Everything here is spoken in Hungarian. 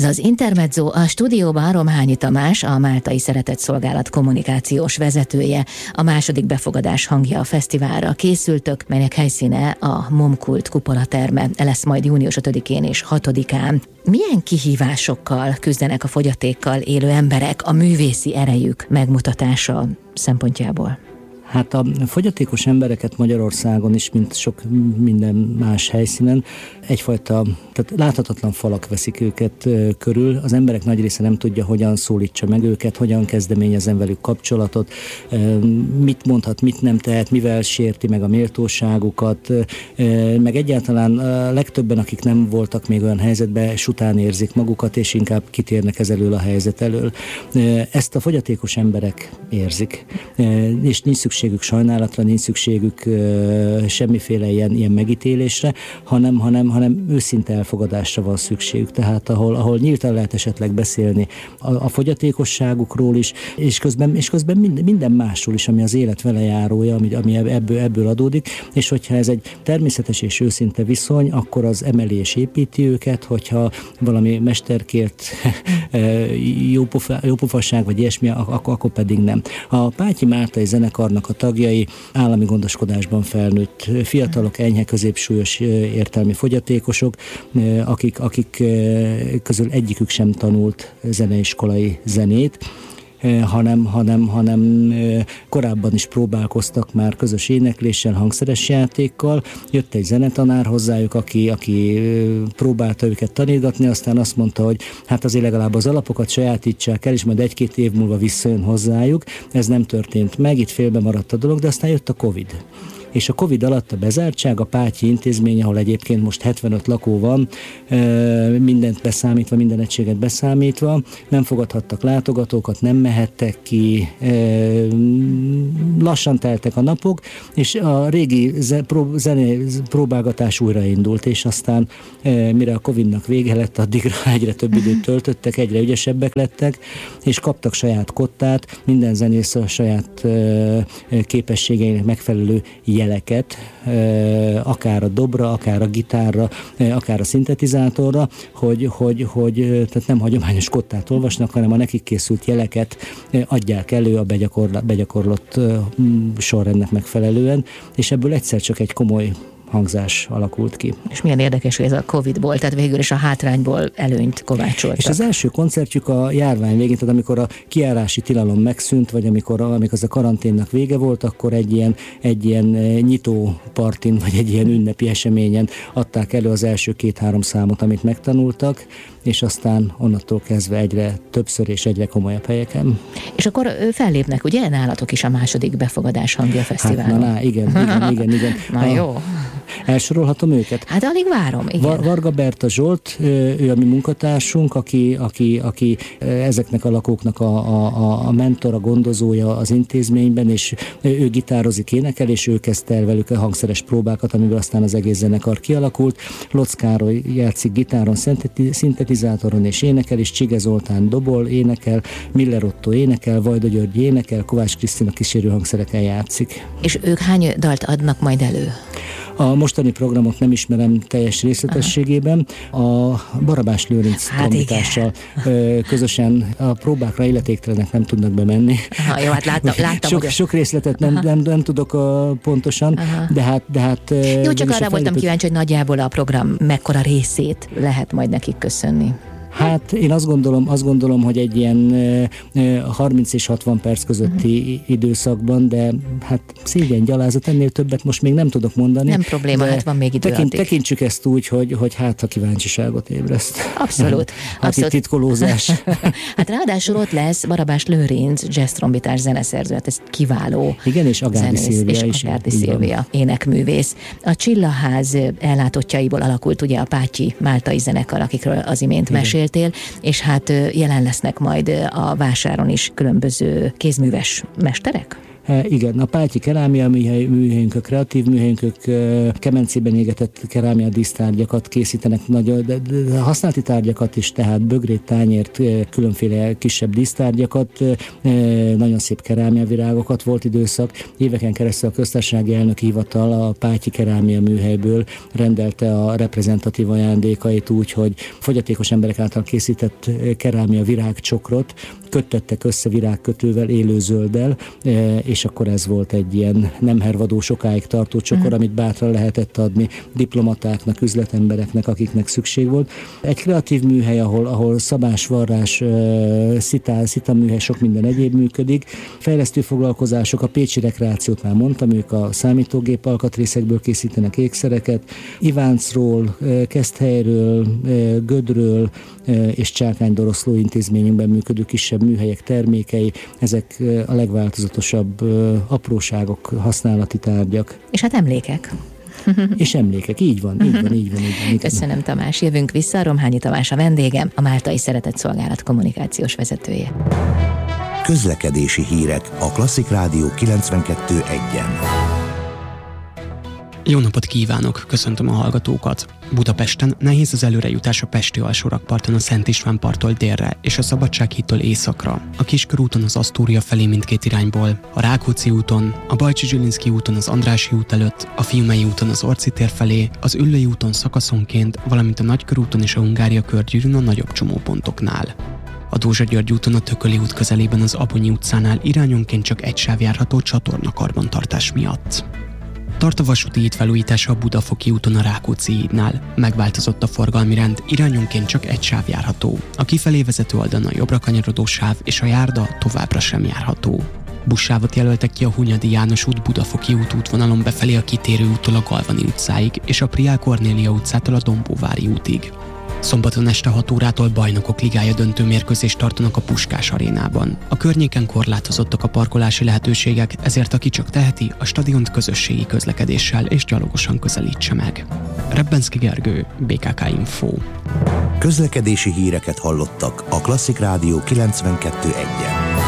Ez az Intermezzo, a stúdióban Romhányi Tamás, a Máltai Szeretetszolgálat kommunikációs vezetője. A második befogadás hangja a fesztiválra készültök, melynek helyszíne a Momkult kupolaterme lesz majd június 5-én és 6-án. Milyen kihívásokkal küzdenek a fogyatékkal élő emberek a művészi erejük megmutatása szempontjából? Hát a fogyatékos embereket Magyarországon is, mint sok minden más helyszínen, egyfajta, tehát láthatatlan falak veszik őket körül. Az emberek nagy része nem tudja, hogyan szólítsa meg őket, hogyan kezdeményezzen velük kapcsolatot, mit mondhat, mit nem tehet, mivel sérti meg a méltóságukat, meg egyáltalán a legtöbben, akik nem voltak még olyan helyzetben, sután érzik magukat, és inkább kitérnek ez elől a helyzet elől. Ezt a fogyatékos emberek érzik, és nincs szükségük sajnálatra, nincs szükségük semmiféle ilyen megítélésre, hanem őszinte elfogadásra van szükségük. Tehát ahol nyíltan lehet esetleg beszélni a fogyatékosságukról is, és közben minden másról is, ami az élet velejárója, ami ebből adódik, és hogyha ez egy természetes és őszinte viszony, akkor az emeli és építi őket, hogyha valami mesterkért jópofasság vagy ilyesmi, akkor pedig nem. A Pátyi Máltai zenekarnak a tagjai állami gondoskodásban felnőtt fiatalok, enyhe középsúlyos értelmi fogyatékosok, akik közül egyikük sem tanult zeneiskolai zenét, hanem korábban is próbálkoztak már közös énekléssel, hangszeres játékkal. Jött egy zenetanár hozzájuk, aki próbálta őket tanítgatni, aztán azt mondta, hogy hát azért legalább az alapokat sajátítsák el, és majd 1-2 év múlva visszajön hozzájuk. Ez nem történt meg, itt félbe maradt a dolog, de aztán jött a Covid. És a Covid alatt a bezártság, a Pátyi intézmény, ahol egyébként most 75 lakó van, mindent beszámítva, minden egységet beszámítva, nem fogadhattak látogatókat, nem mehettek ki, lassan teltek a napok, és a régi próbálgatás újraindult, és aztán mire a Covidnak vége lett, addigra egyre több időt töltöttek, egyre ügyesebbek lettek, és kaptak saját kottát, minden zenész a saját képességeinek megfelelő jeleket, akár a dobra, akár a gitárra, akár a szintetizátorra, hogy tehát nem hagyományos kottát olvasnak, hanem a nekik készült jeleket adják elő a begyakorlott sorrendnek megfelelően, és ebből egyszer csak egy komoly hangzás alakult ki. És milyen érdekes, hogy ez a Covid-ból, tehát végül is a hátrányból előnyt kovácsoltak. És az első koncertjük a járvány végén, tehát amikor a kijárási tilalom megszűnt, vagy amikor az a karanténnak vége volt, akkor egy ilyen nyitó partin, vagy egy ilyen ünnepi eseményen adták elő az első 2-3 számot, amit megtanultak, és aztán onnantól kezdve egyre többször és egyre komolyabb helyeken. És akkor fellépnek, ugye, nálatok is a második befogadás hangja fesztiválon? Hát, igen. Na jó. Elsorolhatom őket? Hát alig várom, igen. Varga Berta Zsolt, ő a mi munkatársunk, aki ezeknek a lakóknak a mentor, a gondozója az intézményben, és ő gitározik, énekel, és ő kezdte el velük a hangszeres próbákat, amiből aztán az egész zenekar kialakult. Locz Károly játszik gitáron, szintetizátoron és énekel, és Csige Zoltán dobol, énekel, Miller Otto énekel, Vajda György énekel, Kovács Krisztina kísérő hangszereken játszik. És ők hány dalt adnak majd elő? A mostani programot nem ismerem teljes részletességében. A Barabás Lőrinc trombitással közösen a próbákra illetéktelenek nem tudnak bemenni. Jó, hát láttam sok részletet nem tudok pontosan, de hát jó, csak arra voltam kíváncsi, hogy nagyjából a program mekkora részét lehet majd nekik köszönni. Hát én azt gondolom, hogy egy ilyen 30 és 60 perc közötti időszakban, de hát szégyen gyalázat, ennél többet most még nem tudok mondani. Nem probléma, hát van még idő addig. Tekintsük ezt úgy, hogy hát a kíváncsiságot ébreszt. Abszolút. Itt titkolózás. Hát ráadásul ott lesz Barabás Lőrinc, jazz trombitás zeneszerző, hát ez kiváló. Igen, és Agárdi Szilvia is. Agárdi Szilvia, énekművész. A Csillaház ellátottjaiból alakult ugye a Pátyi Máltai zenekar, akikről az imént meséltél, és hát jelen lesznek majd a vásáron is különböző kézműves mesterek? Igen, a Páltyi kerámia műhelyünk, a kreatív műhelyünk, kemencében égetett kerámia dísztárgyakat készítenek, de használati tárgyakat is, tehát bögrét, tányért, különféle kisebb dísztárgyakat, nagyon szép kerámiavirágokat. Volt időszak, éveken keresztül a köztársasági elnöki hivatal a Páltyi kerámia műhelyből rendelte a reprezentatív ajándékait úgy, hogy fogyatékos emberek által készített kerámia virágcsokrot köttettek össze virágkötővel, élőzölddel, és akkor ez volt egy ilyen nem hervadó, sokáig tartó csokor, amit bátran lehetett adni diplomatáknak, üzletembereknek, akiknek szükség volt. Egy kreatív műhely, ahol szabás, varrás, szita műhely, sok minden egyéb működik. Fejlesztő foglalkozások, a pécsi rekreációt már mondtam, ők a számítógép alkatrészekből készítenek ékszereket. Iváncról, Keszthelyről, Gödről és Csákány-Doroszló intézményünkben működő kisebb műhelyek termékei, ezek a legváltozatosabb apróságok, használati tárgyak. És hát emlékek. És emlékek, így van. Köszönöm, Tamás. Jövünk vissza, Romhányi Tamás a vendégem, a Máltai Szeretett Szolgálat kommunikációs vezetője. Közlekedési hírek a Klasszik Rádió 92.1-en. Jó napot kívánok, köszöntöm a hallgatókat! Budapesten nehéz az előrejutás a pesti alsórakparton a Szent István parttól délre és a Szabadsághídtól északra, a Kiskörúton az Asztória felé mindkét irányból, a Rákóczi úton, a Bajcsy-Zsilinszky úton az Andrássy út előtt, a Fiumei úton az Orci tér felé, az Üllői úton szakaszonként, valamint a Nagykörúton és a Hungária körgyűrűn a nagyobb csomópontoknál. A Dózsa-György úton a Tököli út közelében az Abonyi utcánál irányonként csak egy sáv járható csatornakarbantartás miatt. Tart a vasúti híd felújítása a Budafoki úton a Rákóczi hídnál. Megváltozott a forgalmi rend, irányonként csak egy sáv járható. A kifelé vezető oldalon a jobbra kanyarodó sáv és a járda továbbra sem járható. Buszsávot jelöltek ki a Hunyadi János út Budafoki út útvonalon befelé a Kitérő úttól a Galvani utcáig és a Priál Kornélia utcától a Dombóvári útig. Szombaton este 6 órától Bajnokok Ligája döntő mérkőzést tartanak a Puskás arénában. A környéken korlátozottak a parkolási lehetőségek, ezért aki csak teheti, a stadiont közösségi közlekedéssel és gyalogosan közelítse meg. Rebbenszky Gergő, BKK Info. Közlekedési híreket hallottak a Klasszik Rádió 92.1-en.